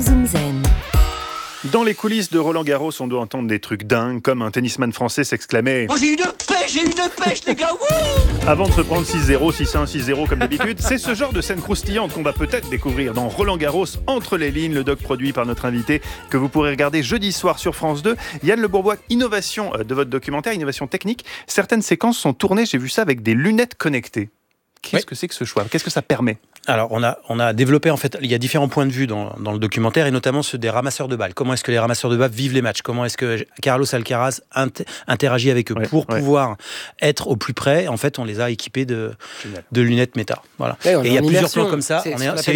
Zoom Zen. Dans les coulisses de Roland Garros, on doit entendre des trucs dingues, comme un tennisman français s'exclamait « Oh, j'ai une pêche, les gars, wouh !» avant de se prendre 6-0, 6-1, 6-0 comme d'habitude. C'est ce genre de scène croustillante qu'on va peut-être découvrir dans Roland Garros, Entre les lignes, le doc produit par notre invité, que vous pourrez regarder jeudi soir sur France 2. Yann Le Bourbois, innovation de votre documentaire, innovation technique. Certaines séquences sont tournées, j'ai vu ça, avec des lunettes connectées. Qu'est-ce que c'est que ce choix ? Qu'est-ce que ça permet ? Alors, on a développé, en fait, il y a différents points de vue dans le documentaire, et notamment ceux des ramasseurs de balles. Comment est-ce que les ramasseurs de balles vivent les matchs ? Comment est-ce que Carlos Alcaraz interagit avec eux pour pouvoir être au plus près ? En fait, on les a équipés de lunettes méta. Voilà. Ouais, et il y a plusieurs plans comme ça. Et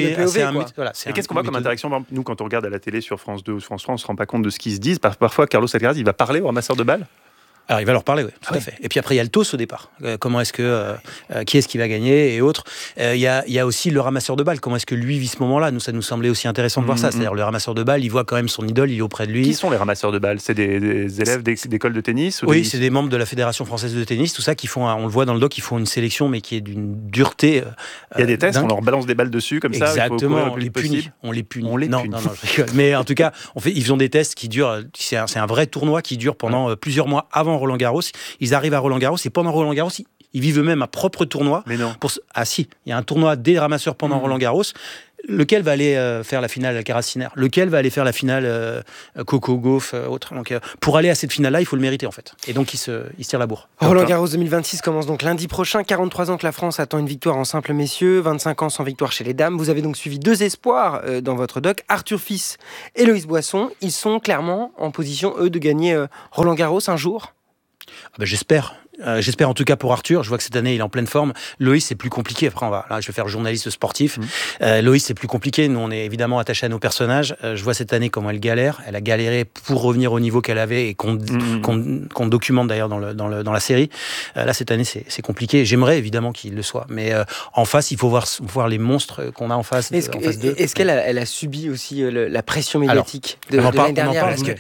qu'est-ce qu'on voit comme interaction ? Nous, quand on regarde à la télé sur France 2 ou France 3, on ne se rend pas compte de ce qu'ils se disent. Parfois, Carlos Alcaraz, il va parler aux ramasseurs de balles. Alors il va leur parler, oui, tout à fait. Et puis après il y a le toss au départ. Comment est-ce que qui est-ce qui va gagner et autres. Il y a aussi le ramasseur de balles. Comment est-ce que lui vit ce moment-là ? Nous, ça nous semblait aussi intéressant de voir ça. C'est-à-dire le ramasseur de balles, il voit quand même son idole, il est auprès de lui. Qui sont les ramasseurs de balles ? C'est des élèves d'écoles de tennis ou Oui, c'est des membres de la Fédération française de tennis, tout ça, qui font, on le voit dans le doc, ils font une sélection, mais qui est d'une dureté. Il y a des tests, on leur balance des balles dessus comme ça. Exactement, on les punit. Non, je rigole. Mais en tout cas, ils ont des tests qui durent. C'est un vrai tournoi qui dure pendant plusieurs mois avant Roland Garros. Ils arrivent à Roland Garros et pendant Roland Garros, ils vivent eux-mêmes un propre tournoi. Mais non. Si, il y a un tournoi des ramasseurs pendant Roland Garros. Lequel va aller faire la finale Alcaraz-Sinner ? Lequel va aller faire la finale Coco Gauff autre. Donc, pour aller à cette finale-là, il faut le mériter en fait. Et donc, ils se tirent la bourre. Roland Garros 2026 commence donc lundi prochain. 43 ans que la France attend une victoire en simple messieurs, 25 ans sans victoire chez les dames. Vous avez donc suivi deux espoirs dans votre doc, Arthur Fils et Loïs Boisson. Ils sont clairement en position, eux, de gagner Roland Garros un jour. J'espère. J'espère en tout cas pour Arthur. Je vois que cette année il est en pleine forme. Loïs c'est plus compliqué. Après je vais faire journaliste sportif. Loïs c'est plus compliqué. Nous on est évidemment attachés à nos personnages. Je vois cette année comment elle galère. Elle a galéré pour revenir au niveau qu'elle avait et qu'on documente d'ailleurs dans la série. Là cette année c'est compliqué. J'aimerais évidemment qu'il le soit. Mais en face il faut voir les monstres qu'on a en face. Est-ce qu'elle a subi aussi la pression médiatique de l'année dernière ? Parce que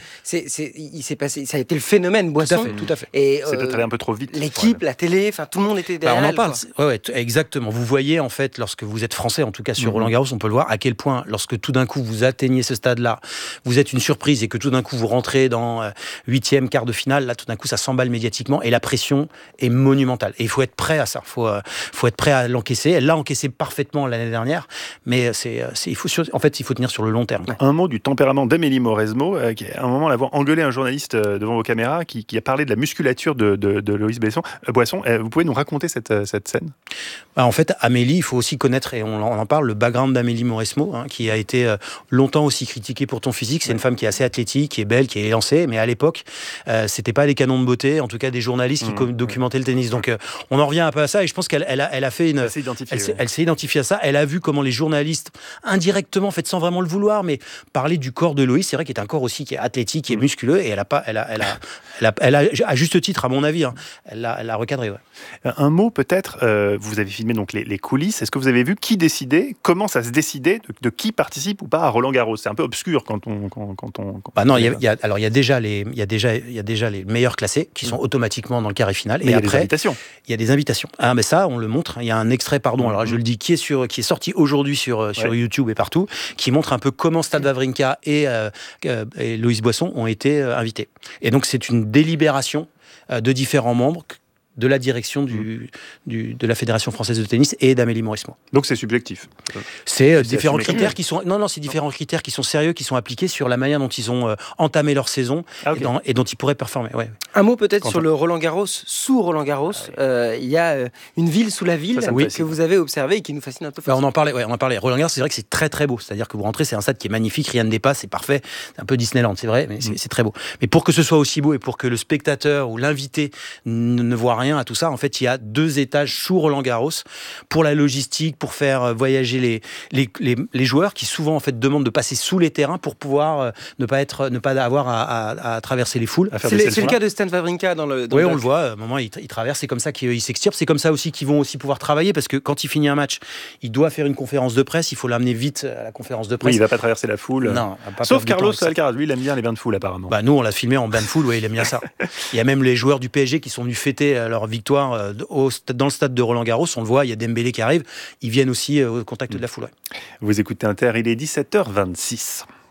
il s'est passé, ça a été le phénomène Boisson. Tout à fait. Et c'est peut-être allé un peu trop vite. L'équipe, la télé, enfin tout le monde était derrière. On en parle. Ouais, exactement. Vous voyez en fait, lorsque vous êtes français, en tout cas sur Roland Garros, on peut le voir à quel point, lorsque tout d'un coup vous atteignez ce stade-là, vous êtes une surprise et que tout d'un coup vous rentrez dans 8e, quart de finale, là tout d'un coup ça s'emballe médiatiquement et la pression est monumentale. Et il faut être prêt à ça. Faut être prêt à l'encaisser. Elle l'a encaissé parfaitement l'année dernière, mais il faut tenir sur le long terme. Un mot du tempérament d'Amélie Mauresmo, qui à un moment l'avoir engueulé un journaliste devant vos caméras, qui a parlé de la musculature de Loïs Boisson. Vous pouvez nous raconter cette scène ? En fait, Amélie, il faut aussi connaître, et on en parle, le background d'Amélie Mauresmo, qui a été longtemps aussi critiquée pour son physique. C'est une femme qui est assez athlétique, qui est belle, qui est élancée, mais à l'époque, c'était pas des canons de beauté, en tout cas des journalistes qui documentaient le tennis. Donc, on en revient un peu à ça, et je pense qu'elle a fait une... Elle s'est identifiée à ça. Elle a vu comment les journalistes, indirectement, en fait, sans vraiment le vouloir, mais parlaient du corps de Loïs. C'est vrai qu'il est un corps aussi qui est athlétique, qui est musculeux, et elle a, à juste titre, à mon avis, elle l'a recadré. Ouais. Un mot peut-être, vous avez filmé donc les coulisses. Est-ce que vous avez vu qui décidait, comment ça se décidait de qui participe ou pas à Roland Garros ? C'est un peu obscur quand on. Non, il y a déjà les meilleurs classés qui sont automatiquement dans le carré final. Mais et après, il y a des invitations. Ah, mais ça, on le montre. Il y a un extrait, alors je le dis, qui est sorti aujourd'hui sur YouTube et partout, qui montre un peu comment Stade Wawrinka et Loïs Boisson ont été invités. Et donc c'est une délibération de différents membres de la direction de la Fédération française de tennis et d'Amélie Mauresmo. Donc c'est subjectif. C'est différents critères qui sont c'est différents critères qui sont sérieux, qui sont appliqués sur la manière dont ils ont entamé leur saison et dont ils pourraient performer. Ouais. Un mot peut-être sur le Roland Garros, sous Roland Garros. Il y a une ville sous la ville que vous avez observée et qui nous fascine un peu. On en parlait. Roland Garros, c'est vrai que c'est très très beau. C'est-à-dire que vous rentrez, c'est un stade qui est magnifique, rien ne dépasse, c'est parfait. C'est un peu Disneyland, c'est vrai, mais c'est très beau. Mais pour que ce soit aussi beau et pour que le spectateur ou l'invité ne voit rien à tout ça, en fait, il y a 2 étages sous Roland Garros pour la logistique, pour faire voyager les joueurs qui souvent en fait demandent de passer sous les terrains pour pouvoir ne pas avoir à traverser les foules. C'est le cas de Stan Wawrinka dans le. Oui, on le voit. À un moment, il traverse. C'est comme ça qu'il s'extirpe. C'est comme ça aussi qu'ils vont aussi pouvoir travailler parce que quand il finit un match, il doit faire une conférence de presse. Il faut l'amener vite à la conférence de presse. Oui, il va pas traverser la foule. Non. Sauf Carlos Alcaraz, lui, il aime bien les bains de foule apparemment. Nous, on l'a filmé en bain de foule. Ouais, il aime bien ça. Il y a même les joueurs du PSG qui sont venus fêter leur victoire dans le stade de Roland Garros. On le voit. Il y a Dembélé qui arrive. Ils viennent aussi au contact de la foule. Ouais. Vous écoutez Inter. Il est 17h26.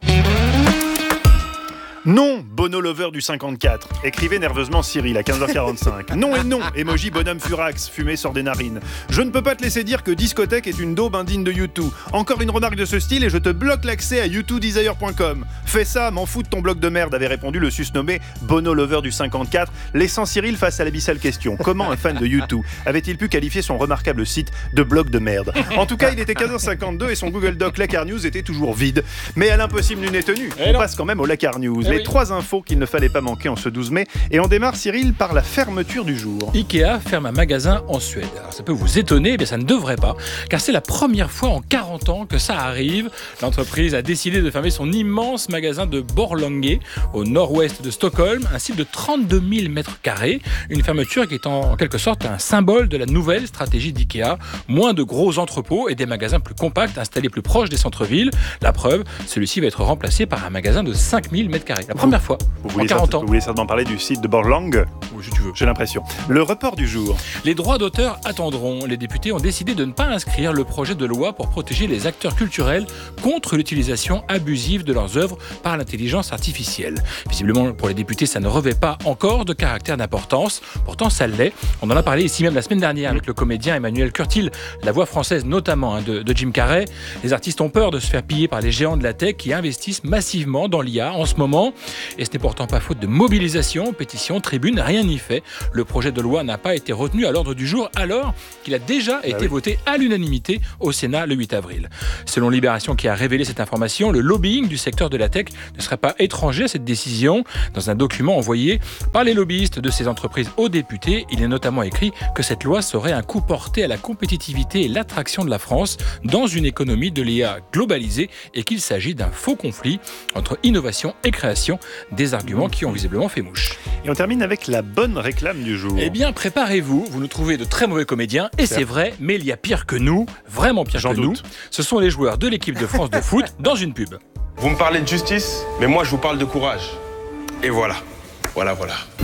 Non, Bono Lover du 54. Écrivait nerveusement Cyril à 15h45. Non et non, emoji bonhomme furax, fumée sort des narines. Je ne peux pas te laisser dire que discothèque est une daube indigne de U2. Encore une remarque de ce style et je te bloque l'accès à u2desire.com. Fais ça, m'en fous de ton blog de merde, avait répondu le susnommé Bono Lover du 54, laissant Cyril face à l'abyssale question. Comment un fan de U2 avait-il pu qualifier son remarquable site de blog de merde? En tout cas, il était 15h52 et son Google Doc Lakar News était toujours vide. Mais à l'impossible nul n'est tenu. On passe quand même au Lakar News. Les 3 infos qu'il ne fallait pas manquer en ce 12 mai. Et on démarre, Cyril, par la fermeture du jour. Ikea ferme un magasin en Suède. Alors ça peut vous étonner, mais ça ne devrait pas, car c'est la première fois en 40 ans que ça arrive. L'entreprise a décidé de fermer son immense magasin de Borlänge, au nord-ouest de Stockholm, un site de 32 000 mètres carrés. Une fermeture qui est en quelque sorte un symbole de la nouvelle stratégie d'Ikea. Moins de gros entrepôts et des magasins plus compacts installés plus proches des centres-villes. La preuve, celui-ci va être remplacé par un magasin de 5 000 mètres carrés. La première fois en 40 ans. Vous voulez certainement parler du site de Borlänge? Oui, si tu veux. J'ai l'impression. Le report du jour. Les droits d'auteur attendront. Les députés ont décidé de ne pas inscrire le projet de loi pour protéger les acteurs culturels contre l'utilisation abusive de leurs œuvres par l'intelligence artificielle. Visiblement, pour les députés, ça ne revêt pas encore de caractère d'importance. Pourtant, ça l'est. On en a parlé ici même la semaine dernière avec le comédien Emmanuel Curtil, la voix française notamment de Jim Carrey. Les artistes ont peur de se faire piller par les géants de la tech qui investissent massivement dans l'IA en ce moment. Et ce n'est pourtant pas faute de mobilisation, pétition, tribune, rien n'y fait. Le projet de loi n'a pas été retenu à l'ordre du jour alors qu'il a déjà été voté à l'unanimité au Sénat le 8 avril. Selon Libération qui a révélé cette information, le lobbying du secteur de la tech ne serait pas étranger à cette décision. Dans un document envoyé par les lobbyistes de ces entreprises aux députés, il est notamment écrit que cette loi serait un coup porté à la compétitivité et l'attraction de la France dans une économie de l'IA globalisée et qu'il s'agit d'un faux conflit entre innovation et création, des arguments qui ont visiblement fait mouche. Et on termine avec la bonne réclame du jour. Eh bien, préparez-vous, vous nous trouvez de très mauvais comédiens, et c'est vrai, mais il y a pire que nous, vraiment pire que nous. Ce sont les joueurs de l'équipe de France de foot dans une pub. Vous me parlez de justice, mais moi je vous parle de courage. Et voilà. Voilà.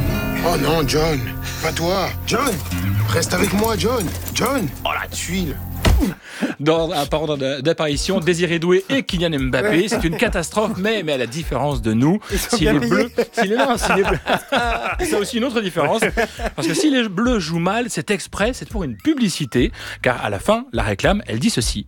Oh non, John, pas toi. John, reste avec moi, John. John, oh la tuile. Dans un parent d'apparition, Désiré Doué et Kylian Mbappé. C'est une catastrophe, mais à la différence de nous, si les Bleus... C'est aussi une autre différence. Parce que si les Bleus jouent mal, c'est exprès, c'est pour une publicité. Car à la fin, la réclame, elle dit ceci.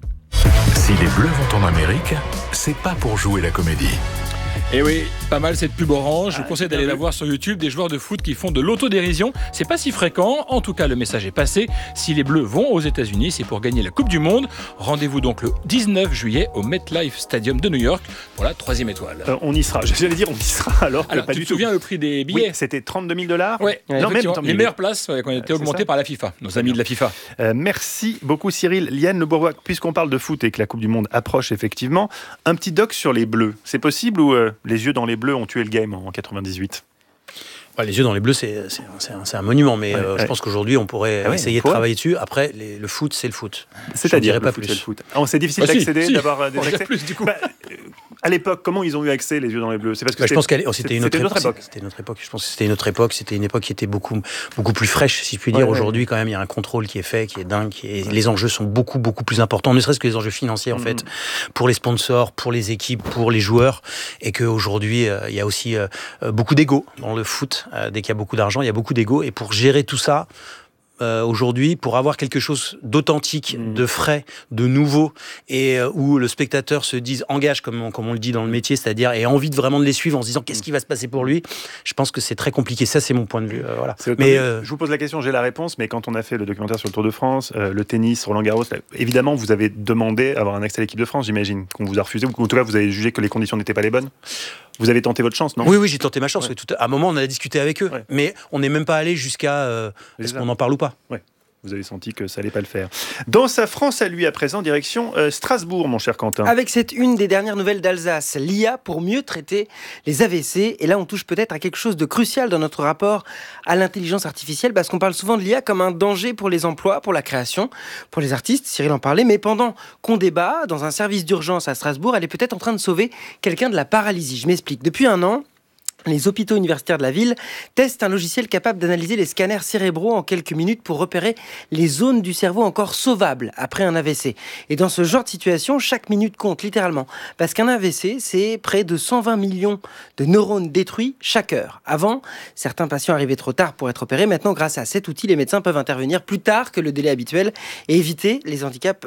Si les Bleus vont en Amérique, c'est pas pour jouer la comédie. Et oui, pas mal cette pub orange. Je vous conseille d'aller la voir sur YouTube. Des joueurs de foot qui font de l'autodérision. C'est pas si fréquent. En tout cas, le message est passé. Si les Bleus vont aux États-Unis, c'est pour gagner la Coupe du Monde. Rendez-vous donc le 19 juillet au MetLife Stadium de New York pour la 3e étoile. On y sera. J'allais dire on y sera alors pas du tout. Tu te souviens le prix des billets? Oui, c'était 32 000 $. Oui, non, même les meilleures places qui ont été augmentées par la FIFA, nos amis de la FIFA. Merci beaucoup Cyril. Liane Le Bourbois, puisqu'on parle de foot et que la Coupe du Monde approche effectivement, un petit doc sur les Bleus. C'est possible ou les yeux dans les Bleus ont tué le game en 98? Les yeux dans les bleus, c'est un monument, mais je pense qu'aujourd'hui, on pourrait essayer de travailler dessus. Après, le foot, c'est le foot. C'est-à-dire pas plus. Le foot. C'est difficile d'accéder, d'avoir des accès. Plus, du coup. À l'époque, comment ils ont eu accès, les yeux dans les bleus? C'est parce que je pense que c'était une autre époque. C'était une autre époque. Je pense que c'était une autre époque. C'était une époque qui était beaucoup plus fraîche, si je puis dire. Aujourd'hui, quand même, il y a un contrôle qui est fait, qui est dingue. Les enjeux sont beaucoup plus importants, ne serait-ce que les enjeux financiers, en fait, pour les sponsors, pour les équipes, pour les joueurs. Et qu'aujourd'hui, il y a aussi beaucoup d'ego dans le foot. Dès qu'il y a beaucoup d'argent, il y a beaucoup d'ego. Et pour gérer tout ça, aujourd'hui, pour avoir quelque chose d'authentique, de frais, de nouveau, et où le spectateur se dise, engage, comme on le dit dans le métier, c'est-à-dire ait envie vraiment de les suivre en se disant qu'est-ce qui va se passer pour lui, je pense que c'est très compliqué. Ça, c'est mon point de vue. Voilà. Mais je vous pose la question, j'ai la réponse, mais quand on a fait le documentaire sur le Tour de France, le tennis, Roland Garros, évidemment, vous avez demandé à avoir un accès à l'équipe de France, j'imagine, qu'on vous a refusé, ou en tout cas, vous avez jugé que les conditions n'étaient pas les bonnes. Vous avez tenté votre chance, non? Oui, j'ai tenté ma chance. Ouais. À un moment, on a discuté avec eux, mais on n'est même pas allé jusqu'à est-ce qu'on en parle ou pas. Ouais. Vous avez senti que ça allait pas le faire. Dans sa France à lui, à présent, direction Strasbourg, mon cher Quentin. Avec cette une des dernières nouvelles d'Alsace, l'IA pour mieux traiter les AVC. Et là, on touche peut-être à quelque chose de crucial dans notre rapport à l'intelligence artificielle, parce qu'on parle souvent de l'IA comme un danger pour les emplois, pour la création, pour les artistes. Cyril en parlait, mais pendant qu'on débat, dans un service d'urgence à Strasbourg, elle est peut-être en train de sauver quelqu'un de la paralysie. Je m'explique. Depuis un an, Les hôpitaux universitaires de la ville testent un logiciel capable d'analyser les scanners cérébraux en quelques minutes pour repérer les zones du cerveau encore sauvables après un AVC. Et dans ce genre de situation, chaque minute compte littéralement. Parce qu'un AVC, c'est près de 120 millions de neurones détruits chaque heure. Avant, certains patients arrivaient trop tard pour être opérés. Maintenant, grâce à cet outil, les médecins peuvent intervenir plus tard que le délai habituel et éviter des handicaps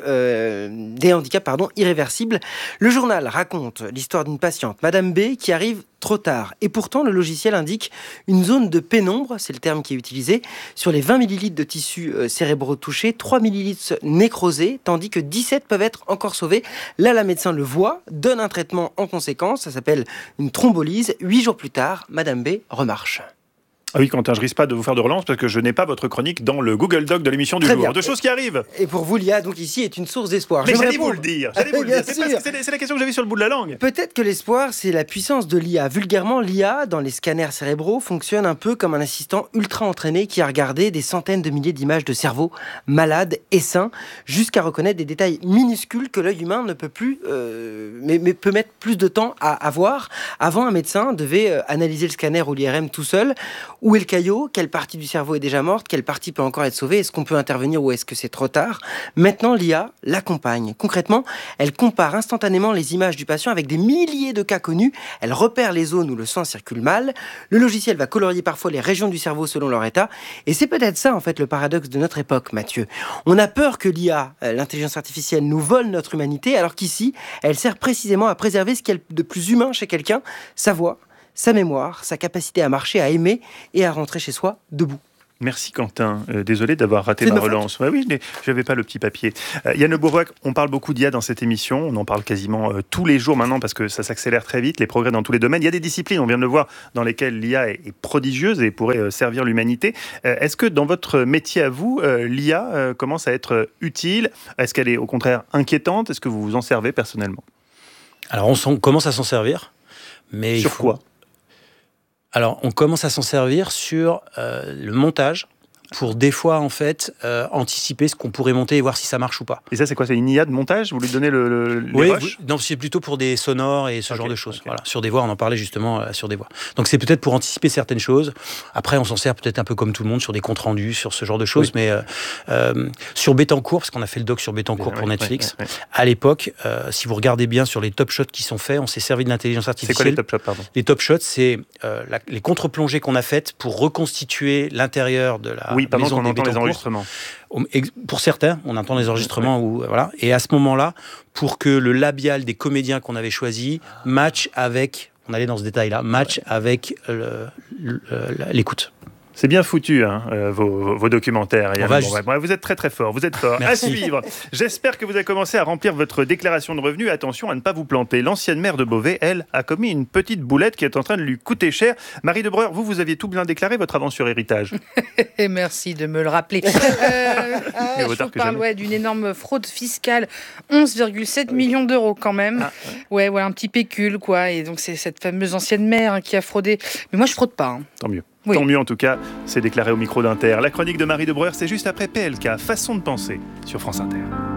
irréversibles. Le journal raconte l'histoire d'une patiente, Madame B, qui arrive trop tard. Et pourtant, le logiciel indique une zone de pénombre, c'est le terme qui est utilisé, sur les 20 millilitres de tissus cérébraux touchés, 3 millilitres nécrosés, tandis que 17 peuvent être encore sauvés. Là, la médecin le voit, donne un traitement en conséquence, ça s'appelle une thrombolyse. 8 jours plus tard, Madame B remarche. Ah oui, Quentin, je risque pas de vous faire de relance parce que je n'ai pas votre chronique dans le Google Doc de l'émission du Très jour. bien. Deux choses qui arrivent. Et pour vous, l'IA, donc ici, est une source d'espoir. Mais j'allais vous le dire. Bien C'est sûr. la question que j'avais sur le bout de la langue. Peut-être que l'espoir, c'est la puissance de l'IA. Vulgairement, l'IA, dans les scanners cérébraux, fonctionne un peu comme un assistant ultra entraîné qui a regardé des centaines de milliers d'images de cerveaux malades et sains, jusqu'à reconnaître des détails minuscules que l'œil humain ne peut plus, mais peut mettre plus de temps à voir. Avant, un médecin devait analyser le scanner ou l'IRM tout seul. Où est le caillot ? Quelle partie du cerveau est déjà morte ? Quelle partie peut encore être sauvée ? Est-ce qu'on peut intervenir ou est-ce que c'est trop tard ? Maintenant, l'IA l'accompagne. Concrètement, elle compare instantanément les images du patient avec des milliers de cas connus. Elle repère les zones où le sang circule mal. Le logiciel va colorier parfois les régions du cerveau selon leur état. Et c'est peut-être ça, en fait, le paradoxe de notre époque, Mathieu. On a peur que l'IA, l'intelligence artificielle, nous vole notre humanité, alors qu'ici, elle sert précisément à préserver ce qu'il y a de plus humain chez quelqu'un, sa voix, sa mémoire, sa capacité à marcher, à aimer et à rentrer chez soi debout. Merci Quentin, désolé d'avoir raté ma relance. Ouais, oui, je n'avais pas le petit papier. Yann Le Bourbois, on parle beaucoup d'IA dans cette émission, on en parle quasiment tous les jours maintenant parce que ça s'accélère très vite, les progrès dans tous les domaines. Il y a des disciplines, on vient de le voir, dans lesquelles l'IA est prodigieuse et pourrait servir l'humanité. Est-ce que dans votre métier à vous, l'IA commence à être utile ? Est-ce qu'elle est au contraire inquiétante ? Est-ce que vous vous en servez personnellement ? Alors on commence à s'en servir, mais sur quoi ? Alors, on commence à s'en servir sur le montage pour des fois, en fait, anticiper ce qu'on pourrait monter et voir si ça marche ou pas. Et ça, c'est quoi ? C'est une IA de montage ? Vous lui donnez les rushs ? Non, c'est plutôt pour des sonores et ce genre de choses. Voilà, sur des voix, on en parlait justement sur des voix. Donc, c'est peut-être pour anticiper certaines choses. Après, on s'en sert peut-être un peu comme tout le monde sur des comptes rendus, sur ce genre de choses. Oui. Mais sur Bettencourt, parce qu'on a fait le doc sur Bettencourt pour Netflix, à l'époque, si vous regardez bien sur les top shots qui sont faits, on s'est servi de l'intelligence artificielle. C'est quoi les top shots, pardon ? Les top shots, c'est les contre-plongées qu'on a faites pour reconstituer l'intérieur de la maison des Bettencourt. Les enregistrements. Pour certains, on entend les enregistrements. Voilà. Et à ce moment-là, pour que le labial des comédiens qu'on avait choisi match avec, on allait dans ce détail-là, avec l'écoute. C'est bien foutu, hein, vos documentaires. Vous êtes très très fort, vous êtes fort. Merci. À suivre. J'espère que vous avez commencé à remplir votre déclaration de revenus. Attention à ne pas vous planter. L'ancienne maire de Beauvais, elle, a commis une petite boulette qui est en train de lui coûter cher. Marie de Breuer, vous aviez tout bien déclaré, votre avance sur héritage. Merci de me le rappeler. Je vous parle d'une énorme fraude fiscale, 11,7 millions d'euros quand même. Ouais, un petit pécule, quoi. Et donc c'est cette fameuse ancienne maire qui a fraudé. Mais moi, je fraude pas. Tant mieux. Oui. Tant mieux en tout cas, c'est déclaré au micro d'Inter. La chronique de Marie de Breuer, c'est juste après PLK, façon de penser, sur France Inter.